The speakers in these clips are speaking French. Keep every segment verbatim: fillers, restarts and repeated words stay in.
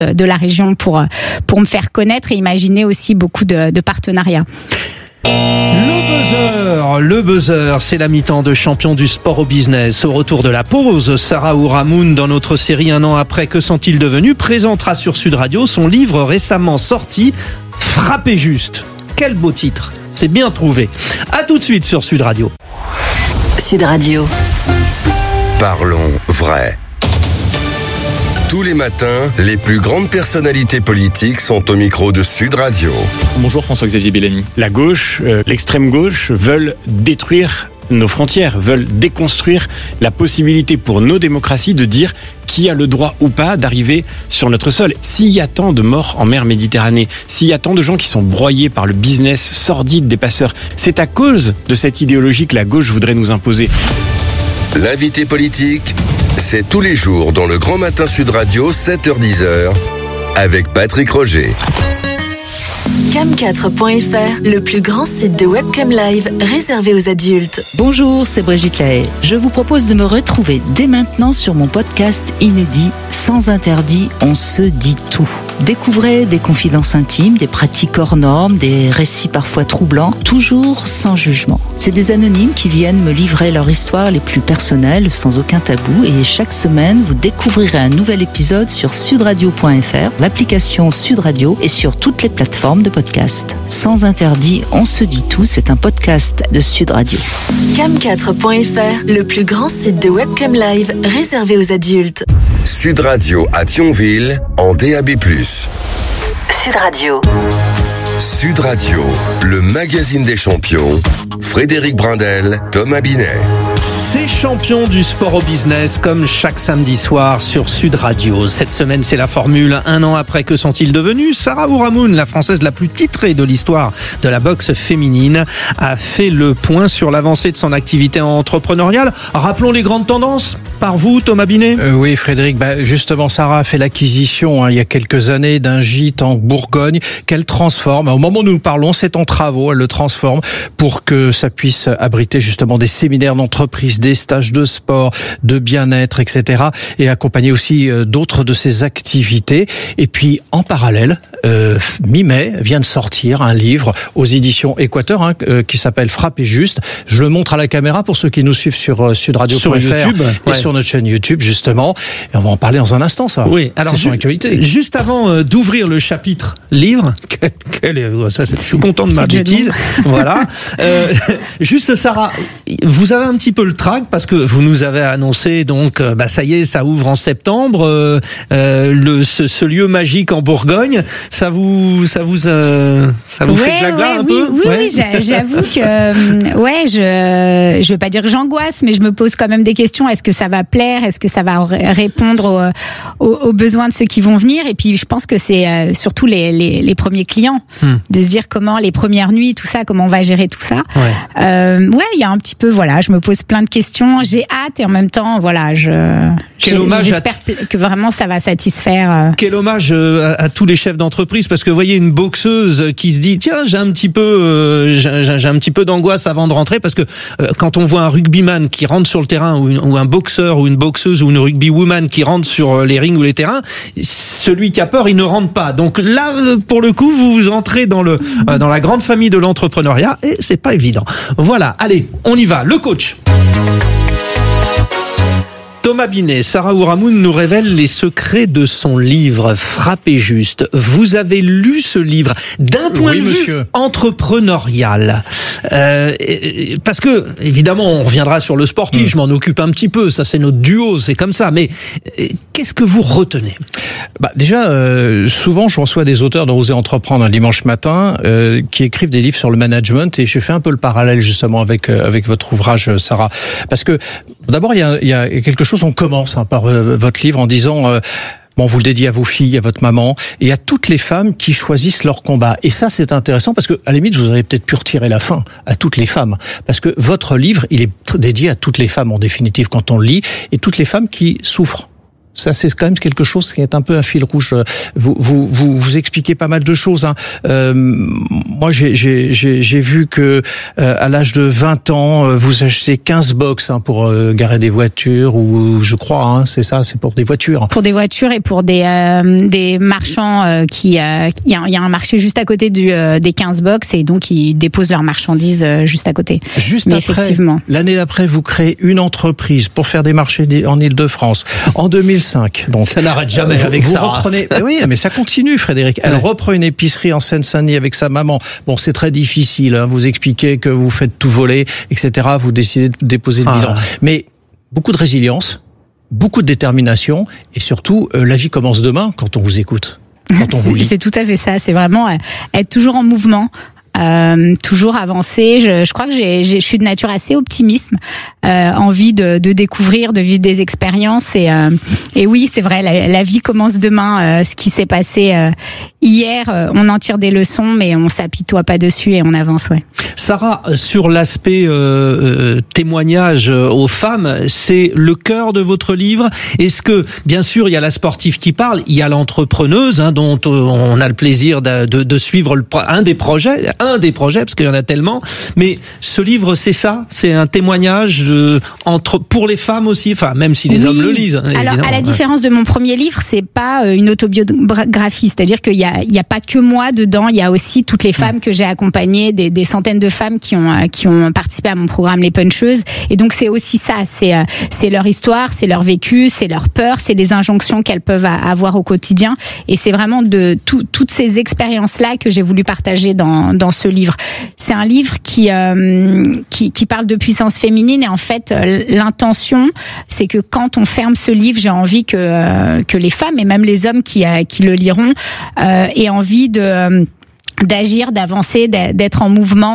de la région pour, pour me faire connaître et imaginer aussi beaucoup de, de partenariats. Le buzzer, le buzzer, c'est la mi-temps de champion du sport au business. Au retour de la pause, Sarah Ouramoun, dans notre série Un an après, que sont-ils devenus, présentera sur Sud Radio son livre récemment sorti, Frappez juste. Quel beau titre, c'est bien trouvé. À tout de suite sur Sud Radio. Sud Radio. Parlons vrai. Tous les matins, les plus grandes personnalités politiques sont au micro de Sud Radio. Bonjour François-Xavier Bellamy. La gauche, euh, l'extrême gauche veulent détruire nos frontières, veulent déconstruire la possibilité pour nos démocraties de dire qui a le droit ou pas d'arriver sur notre sol. S'il y a tant de morts en mer Méditerranée, s'il y a tant de gens qui sont broyés par le business sordide des passeurs, c'est à cause de cette idéologie que la gauche voudrait nous imposer. L'invité politique, c'est tous les jours dans le Grand Matin Sud Radio, sept heures dix heures, avec Patrick Roger. cam quatre point f r, le plus grand site de webcam live réservé aux adultes. Bonjour, c'est Brigitte Lahaye. Je vous propose de me retrouver dès maintenant sur mon podcast inédit Sans interdit, on se dit tout. Découvrez des confidences intimes, des pratiques hors normes, des récits parfois troublants, toujours sans jugement. C'est des anonymes qui viennent me livrer leur histoire les plus personnelles, sans aucun tabou, et chaque semaine, vous découvrirez un nouvel épisode sur sudradio point f r, l'application Sud Radio et sur toutes les plateformes de podcast. Sans interdit, on se dit tout, c'est un podcast de Sud Radio. cam quatre point f r, le plus grand site de webcam live réservé aux adultes. Sud Radio à Thionville, en D A B plus. Sud Radio. Sud Radio, le magazine des champions. Frédéric Brindel, Thomas Binet. C'est champion du sport au business, comme chaque samedi soir sur Sud Radio. Cette semaine, c'est la formule. Un an après, que sont-ils devenus ? Sarah Ouramoun, la Française la plus titrée de l'histoire de la boxe féminine, a fait le point sur l'avancée de son activité entrepreneuriale. Rappelons les grandes tendances. Par vous, Thomas Binet. euh, Oui, Frédéric. Bah, justement, Sarah a fait l'acquisition hein, il y a quelques années d'un gîte en Bourgogne qu'elle transforme. Au moment où nous parlons, c'est en travaux. Elle le transforme pour que ça puisse abriter justement des séminaires d'entreprise, des stages de sport, de bien-être, et cetera. Et accompagner aussi euh, d'autres de ses activités. Et puis, en parallèle, euh, mi-mai, vient de sortir un livre aux éditions Équateur hein, euh, qui s'appelle Frappez juste. Je le montre à la caméra pour ceux qui nous suivent sur euh, sudradio point f r. Sur YouTube, et ouais. Sur notre chaîne YouTube, justement. Et on va en parler dans un instant, ça. Oui, alors, c'est son actualité. Juste avant euh, d'ouvrir le chapitre livre, quel, quel est, ça, je suis content de ma bêtise. Voilà. Euh, juste, Sarah, vous avez un petit peu le trac parce que vous nous avez annoncé, donc, bah, ça y est, ça ouvre en septembre, euh, euh, le, ce, ce lieu magique en Bourgogne. Ça vous, ça vous, euh, ça vous ouais, fait glagla ouais, un oui, peu? Oui, ouais. oui, j'avoue que, ouais, je, je vais pas dire que j'angoisse, mais je me pose quand même des questions. Est-ce que ça va plaire? Est-ce que ça va répondre aux, aux, aux besoins de ceux qui vont venir? Et puis, je pense que c'est euh, surtout les, les, les premiers clients, hmm. de se dire comment les premières nuits, tout ça, comment on va gérer tout ça. Ouais, euh, ouais, il y a un petit peu, voilà, je me pose plein de questions. J'ai hâte et en même temps, voilà, je, j'espère à... que vraiment ça va satisfaire. Euh... Quel hommage à, à tous les chefs d'entreprise, parce que vous voyez une boxeuse qui se dit, tiens, j'ai un petit peu, euh, j'ai, j'ai un petit peu d'angoisse avant de rentrer, parce que euh, quand on voit un rugbyman qui rentre sur le terrain ou, une, ou un boxeur ou une boxeuse ou une rugbywoman qui rentre sur les rings ou les terrains, celui qui a peur, il ne rentre pas. Donc là, pour le coup, vous vous entrez dans le euh, dans la grande famille de l'entrepreneuriat et c'est pas évident. Voilà, allez, on y va. Le coach. Thomas Binet, Sarah Ouramoun nous révèle les secrets de son livre Frappez juste. Vous avez lu ce livre d'un point oui, de monsieur. vue entrepreneurial. Euh, parce que, évidemment, on reviendra sur le sportif, mmh. je m'en occupe un petit peu, ça c'est notre duo, c'est comme ça. Mais qu'est-ce que vous retenez ? Bah, déjà, euh, souvent je reçois des auteurs dans Oser entreprendre un dimanche matin euh, qui écrivent des livres sur le management et je fais un peu le parallèle justement avec, euh, avec votre ouvrage, Sarah. Parce que d'abord, il y a, il y a quelque chose. On commence hein, par euh, votre livre en disant euh, bon, vous le dédiez à vos filles, à votre maman et à toutes les femmes qui choisissent leur combat. Et ça, c'est intéressant parce que à la limite, vous auriez peut-être pu retirer la fin à toutes les femmes, parce que votre livre, il est dédié à toutes les femmes en définitive quand on le lit, et toutes les femmes qui souffrent Ça, c'est quand même quelque chose qui est un peu un fil rouge. Vous, vous, vous, vous expliquez pas mal de choses. Hein. Euh, moi, j'ai, j'ai, j'ai, j'ai vu que euh, à l'âge de vingt ans, vous achetez quinze box hein, pour euh, garer des voitures, ou je crois, hein, c'est ça, c'est pour des voitures. Pour des voitures et pour des euh, des marchands euh, qui, euh, il y a, y a un marché juste à côté du euh, des quinze box et donc ils déposent leurs marchandises euh, juste à côté. Juste Mais après, effectivement. L'année d'après, vous créez une entreprise pour faire des marchés en Île-de-France. En deux mille cinq, donc ça n'arrête jamais vous, avec vous ça. Reprenez, oui, mais ça continue, Frédéric. Elle ouais. reprend une épicerie en Seine-Saint-Denis avec sa maman. Bon, c'est très difficile. Hein, vous expliquez que vous faites tout voler, et cetera. Vous décidez de déposer le ah. bilan, mais beaucoup de résilience, beaucoup de détermination, et surtout, euh, la vie commence demain quand on vous écoute, quand on vous lit. C'est tout à fait ça. C'est vraiment euh, être toujours en mouvement. Euh, toujours avancer. Je, je crois que j'ai, j'ai, je suis de nature assez optimiste, euh, envie de, de découvrir, de vivre des expériences. Et, euh, et oui, c'est vrai, la, la vie commence demain. Euh, ce qui s'est passé euh, hier, euh, on en tire des leçons, mais on s'apitoie pas dessus et on avance. Ouais. Sarah, sur l'aspect euh, euh, témoignage aux femmes, c'est le cœur de votre livre. Est-ce que, bien sûr, il y a la sportive qui parle, il y a l'entrepreneuse, hein, dont on a le plaisir de, de, de suivre le, un des projets. un des projets, parce qu'il y en a tellement, mais ce livre, c'est ça, c'est un témoignage euh, entre pour les femmes aussi, enfin même si les oui. hommes le lisent. Hein, alors à la différence de mon premier livre, c'est pas une autobiographie, c'est-à-dire qu'il y a il y a pas que moi dedans, il y a aussi toutes les femmes que j'ai accompagnées, des, des centaines de femmes qui ont qui ont participé à mon programme Les Puncheuses, et donc c'est aussi ça, c'est c'est leur histoire, c'est leur vécu, c'est leur peur, c'est les injonctions qu'elles peuvent avoir au quotidien, et c'est vraiment de tout, toutes ces expériences là que j'ai voulu partager dans dans ce livre. C'est un livre qui, euh, qui qui parle de puissance féminine, et en fait l'intention, c'est que quand on ferme ce livre, j'ai envie que euh, que les femmes et même les hommes qui euh, qui le liront euh, aient envie de euh, d'agir, d'avancer, d'être en mouvement,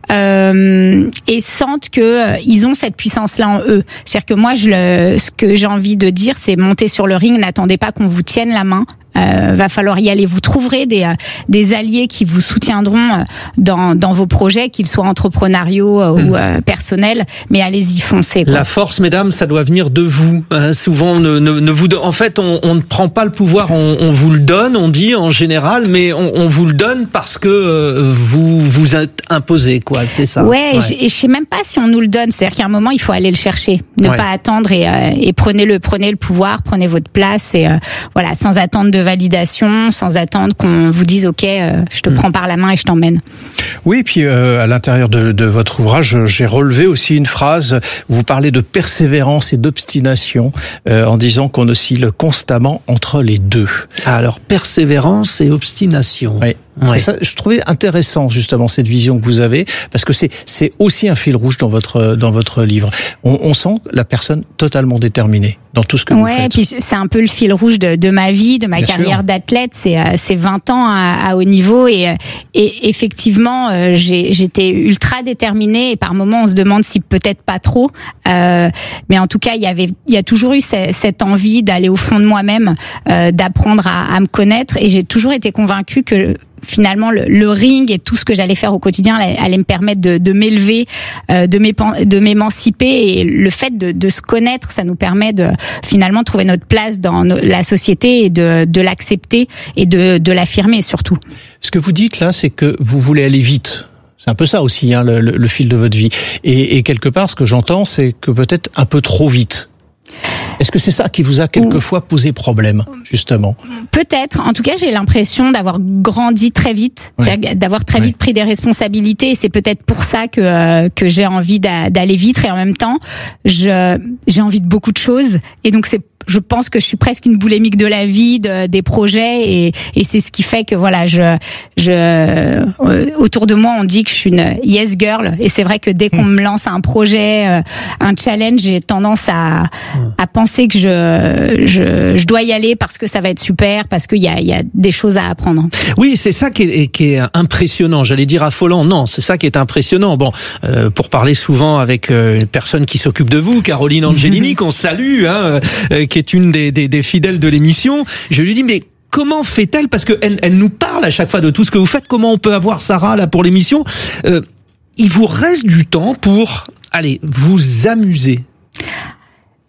euh, et sentent que euh, ils ont cette puissance-là en eux. C'est-à-dire que moi, je le, ce que j'ai envie de dire, c'est monter sur le ring. N'attendez pas qu'on vous tienne la main. Euh, va falloir y aller. Vous trouverez des euh, des alliés qui vous soutiendront euh, dans dans vos projets, qu'ils soient entrepreneuriaux euh, mmh. ou euh, personnels. Mais allez-y, foncez. Quoi. La force, mesdames, ça doit venir de vous. Hein, souvent, ne, ne, ne vous. En fait, on, on ne prend pas le pouvoir, on, on vous le donne. On dit en général, mais on, on vous le donne parce que euh, vous vous imposez, quoi. C'est ça. Ouais. ouais. Je, je sais même pas si on nous le donne. C'est-à-dire qu'à un moment, il faut aller le chercher, ne ouais. pas attendre, et, euh, et prenez le prenez le pouvoir, prenez votre place, et euh, voilà, sans attendre de validation, sans attendre qu'on vous dise ok, euh, je te mmh. prends par la main et je t'emmène. Oui, puis euh, à l'intérieur de, de votre ouvrage, j'ai relevé aussi une phrase où vous parlez de persévérance et d'obstination, euh, en disant qu'on oscille constamment entre les deux. Alors persévérance et obstination. Oui. Ouais. Ça, je trouvais intéressant justement cette vision que vous avez, parce que c'est c'est aussi un fil rouge dans votre dans votre livre. On, on sent la personne totalement déterminée dans tout ce que ouais, vous faites. Ouais, puis c'est un peu le fil rouge de, de ma vie, de ma Bien carrière sûr. d'athlète. C'est c'est vingt ans à, à haut niveau, et et effectivement j'ai j'étais ultra déterminée, et par moments on se demande si peut-être pas trop, euh, mais en tout cas il y avait il y a toujours eu cette, cette envie d'aller au fond de moi-même, euh, d'apprendre à, à me connaître, et j'ai toujours été convaincue que finalement le, le ring et tout ce que j'allais faire au quotidien allait, allait me permettre de, de m'élever, euh, de, de m'émanciper, et le fait de, de se connaître, ça nous permet de finalement trouver notre place dans no, la société, et de, de l'accepter et de, de l'affirmer surtout. Ce que vous dites là, c'est que vous voulez aller vite. C'est un peu ça aussi, hein, le, le fil de votre vie. Et, et quelque part, ce que j'entends, c'est que peut-être un peu trop vite. Est-ce que c'est ça qui vous a quelquefois posé problème, justement ? Peut-être. En tout cas, j'ai l'impression d'avoir grandi très vite, ouais. d'avoir très vite ouais. pris des responsabilités. Et c'est peut-être pour ça que euh, que j'ai envie d'a, d'aller vite. Et en même temps, je j'ai envie de beaucoup de choses. Et donc c'est je pense que je suis presque une boulémique de la vie, de, des projets, et, et c'est ce qui fait que voilà, je, je, euh, autour de moi, on dit que je suis une yes girl, et c'est vrai que dès qu'on mmh. me lance un projet, euh, un challenge, j'ai tendance à, mmh. à penser que je, je, je dois y aller parce que ça va être super, parce qu'il y a, il y a des choses à apprendre. Oui, c'est ça qui est, qui est impressionnant. J'allais dire affolant, non, c'est ça qui est impressionnant. Bon, euh, pour parler souvent avec euh, une personne qui s'occupe de vous, Caroline Angelini, qu'on salue, hein, euh, qui est une des, des, des fidèles de l'émission, je lui dis mais comment fait-elle, parce que elle, elle nous parle à chaque fois de tout ce que vous faites, comment on peut avoir Sarah là pour l'émission, euh, il vous reste du temps pour, allez, vous amuser?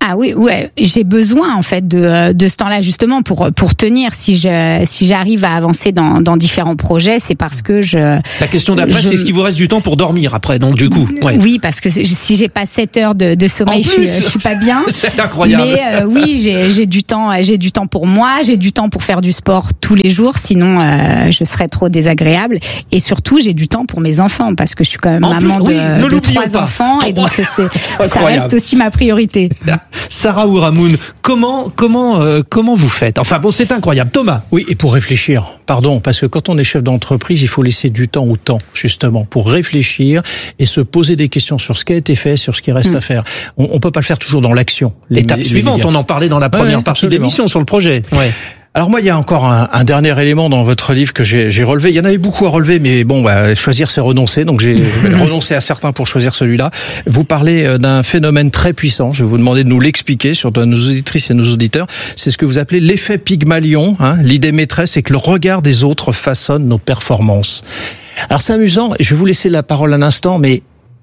Ah oui, ouais, j'ai besoin en fait de de ce temps-là justement pour pour tenir. Si je si j'arrive à avancer dans dans différents projets, c'est parce que je. La question d'après, je... c'est est-ce qu'il vous reste du temps pour dormir après, donc du coup. Ouais. Oui, parce que si j'ai pas sept heures de, de sommeil, je suis, je suis pas bien. C'est incroyable. Mais euh, oui, j'ai j'ai du temps, j'ai du temps pour moi, j'ai du temps pour faire du sport tous les jours, sinon euh, je serais trop désagréable. Et surtout, j'ai du temps pour mes enfants parce que je suis quand même en maman plus, de, oui, de trois pas. enfants et donc c'est, ça reste aussi ma priorité. Sarah Ourahmoune, comment comment euh, comment vous faites? Enfin bon, c'est incroyable. Thomas. Oui, et pour réfléchir, pardon, parce que quand on est chef d'entreprise, il faut laisser du temps au temps, justement, pour réfléchir et se poser des questions sur ce qui a été fait, sur ce qui reste mmh. à faire. On, on peut pas le faire toujours dans l'action. L'étape suivante, on en parlait dans la première ouais, partie de l'émission sur le projet. Ouais. Alors moi, il y a encore un, un dernier élément dans votre livre que j'ai, j'ai relevé. Il y en avait beaucoup à relever, mais bon, bah, choisir c'est renoncer. Donc j'ai renoncé à certains pour choisir celui-là. Vous parlez d'un phénomène très puissant. Je vais vous demander de nous l'expliquer, surtout à nos auditrices et nos auditeurs. C'est ce que vous appelez l'effet Pygmalion. Hein. L'idée maîtresse, c'est que le regard des autres façonne nos performances. Alors c'est amusant. Je vais vous laisser la parole un instant, mais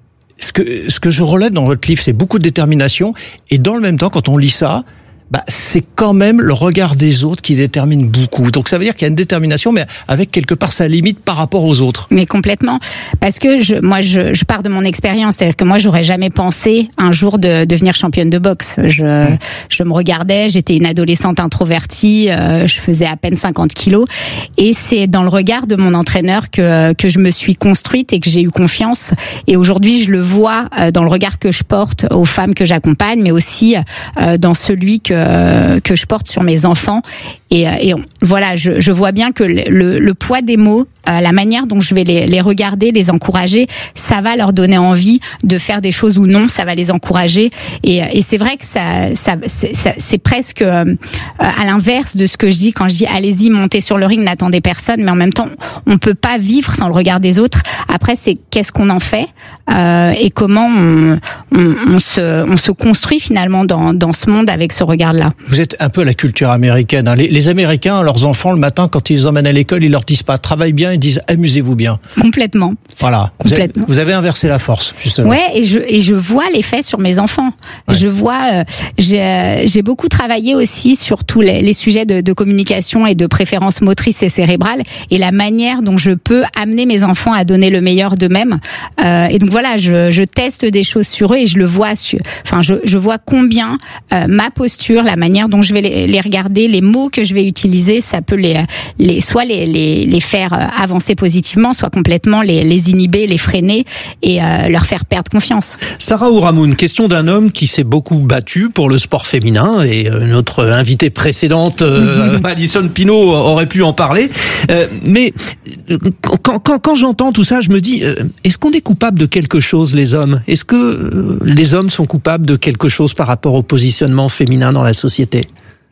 ce que ce que je relève dans votre livre, c'est beaucoup de détermination. Et dans le même temps, quand on lit ça, bah, c'est quand même le regard des autres qui détermine beaucoup. Donc ça veut dire qu'il y a une détermination, mais avec quelque part sa limite par rapport aux autres. Mais complètement. Parce que je, moi, je, je pars de mon expérience. C'est-à-dire que moi, j'aurais jamais pensé un jour de devenir championne de boxe. Je, mmh. je me regardais, j'étais une adolescente introvertie, euh, je faisais à peine cinquante kilos. Et c'est dans le regard de mon entraîneur que, que je me suis construite et que j'ai eu confiance. Et aujourd'hui, je le vois dans le regard que je porte aux femmes que j'accompagne, mais aussi euh, dans celui que que je porte sur mes enfants et, et on, voilà je, je vois bien que le, le, le poids des mots, euh, la manière dont je vais les, les regarder, les encourager, ça va leur donner envie de faire des choses ou non, ça va les encourager et, et c'est vrai que ça, ça, c'est, ça c'est presque euh, à l'inverse de ce que je dis quand je dis allez-y, montez sur le ring, n'attendez personne, mais en même temps on peut pas vivre sans le regard des autres. Après c'est qu'est-ce qu'on en fait euh, et comment on, on, on, se, on se construit finalement dans, dans ce monde avec ce regard là. Vous êtes un peu à la culture américaine. Hein. Les, les Américains, leurs enfants, le matin, quand ils les emmènent à l'école, ils leur disent pas travaille bien, ils disent amusez-vous bien. Complètement. Voilà. Complètement. Vous avez, vous avez inversé la force, justement. Ouais, et je et je vois l'effet sur mes enfants. Ouais. Je vois, euh, j'ai j'ai beaucoup travaillé aussi sur tous les, les sujets de, de communication et de préférence motrice et cérébrale et la manière dont je peux amener mes enfants à donner le meilleur d'eux-mêmes. Euh, et donc voilà, je je teste des choses sur eux et je le vois. Sur, enfin, je je vois combien euh, ma posture, la manière dont je vais les, les regarder, les mots que je vais utiliser, ça peut les, les soit les, les, les faire avancer positivement, soit complètement les, les inhiber, les freiner et euh, leur faire perdre confiance. Sarah Ourahmoune, question d'un homme qui s'est beaucoup battu pour le sport féminin et euh, notre invitée précédente, euh, Alison Pinault, aurait pu en parler. Euh, mais quand, quand, quand j'entends tout ça, je me dis, euh, est-ce qu'on est coupable de quelque chose, les hommes ? Est-ce que euh, les hommes sont coupables de quelque chose par rapport au positionnement féminin dans la société ?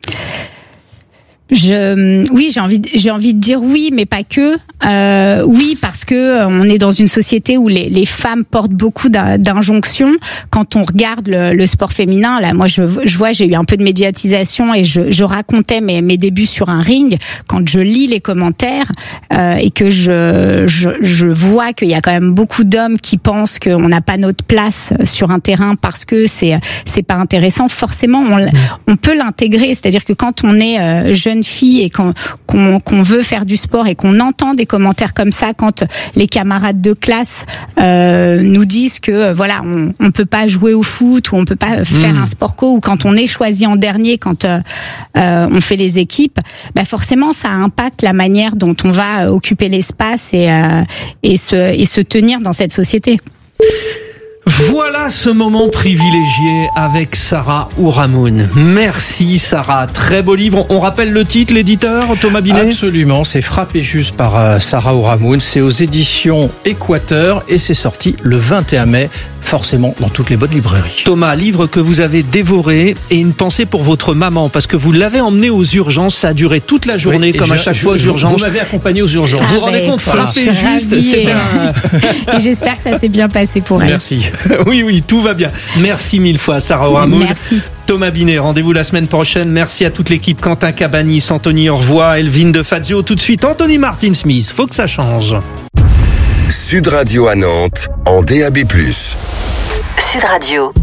Je, oui, j'ai envie, j'ai envie de dire oui, mais pas que. Euh, oui, parce que on est dans une société où les, les femmes portent beaucoup d'injonctions. Quand on regarde le, le sport féminin, là, moi, je, je vois, j'ai eu un peu de médiatisation et je, je racontais mes, mes débuts sur un ring. Quand je lis les commentaires euh, et que je, je, je vois qu'il y a quand même beaucoup d'hommes qui pensent qu'on n'a pas notre place sur un terrain parce que c'est, c'est pas intéressant. Forcément, on, on peut l'intégrer. C'est-à-dire que quand on est euh, jeune fille et qu'on, qu'on, qu'on veut faire du sport et qu'on entend des commentaires comme ça quand les camarades de classe euh, nous disent que voilà on, on peut pas jouer au foot ou on peut pas faire mmh. un sport co ou quand on est choisi en dernier quand euh, euh, on fait les équipes, bah forcément ça impacte la manière dont on va occuper l'espace et euh, et se et se tenir dans cette société. Voilà ce moment privilégié avec Sarah Ourahmoune. Merci Sarah, très beau livre. On rappelle le titre, l'éditeur, Thomas Binet ? Absolument, c'est Frappé juste par euh, Sarah Ourahmoune. C'est aux éditions Équateur et c'est sorti le vingt et un mai. Forcément dans toutes les bonnes librairies. Thomas, livre que vous avez dévoré et une pensée pour votre maman parce que vous l'avez emmené aux urgences, ça a duré toute la journée oui, comme je, à chaque je, fois aux je, urgences. Vous m'avez accompagné aux urgences. Ah vous vous rendez compte, Frappé juste, c'était un... et j'espère que ça s'est bien passé pour elle. Merci. Oui, oui, tout va bien. Merci mille fois Sarah Ourahmoune. Merci. Thomas Binet, rendez-vous la semaine prochaine. Merci à toute l'équipe. Quentin Cabanis, Anthony Orvois, Elvine de Fazio. Tout de suite, Anthony Martin-Smith. Faut que ça change. Sud Radio à Nantes, en D A B plus. Sud Radio.